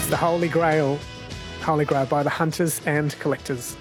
It's the Holy Grail by the hunters and collectors.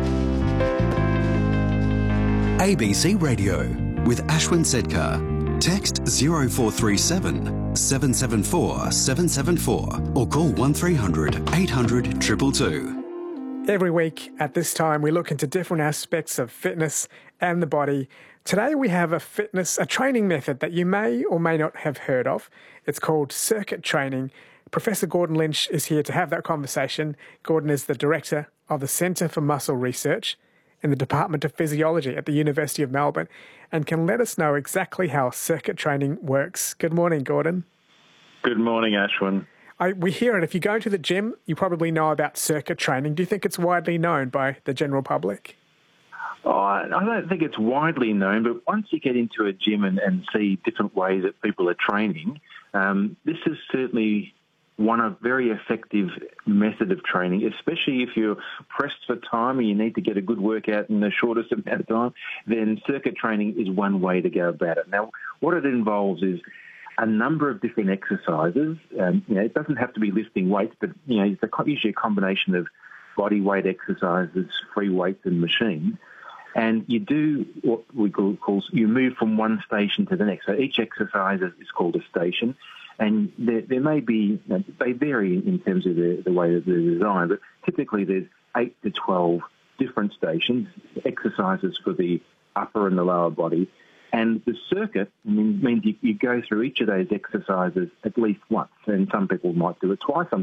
ABC Radio with Ashwin Sedkar. Text 0437 774 774 or call 1300 800 222. Every week at this time, we look into different aspects of fitness and the body. Today we have a training method that you may or may not have heard of. It's called circuit training. Professor Gordon Lynch is here to have that conversation. Gordon is the Director of the Centre for Muscle Research in the Department of Physiology at the University of Melbourne and can let us know exactly how circuit training works. Good morning, Gordon. Good morning, Ashwin. We hear it. If you go to the gym, you probably know about circuit training. Do you think it's widely known by the general public? Oh, I don't think it's widely known, but once you get into a gym and see different ways that people are training, this is certainly one very effective method of training, especially if you're pressed for time and you need to get a good workout in the shortest amount of time, then circuit training is one way to go about it. Now, what it involves is a number of different exercises. It doesn't have to be lifting weights, but it's usually a combination of body weight exercises, free weights and machines. And you do what we call you move from one station to the next. So each exercise is called a station. And there may be, they vary in terms of the way that they're designed, but typically there's 8 to 12 different stations, exercises for the upper and the lower body. And the circuit means you go through each of those exercises at least once. And some people might do it twice, some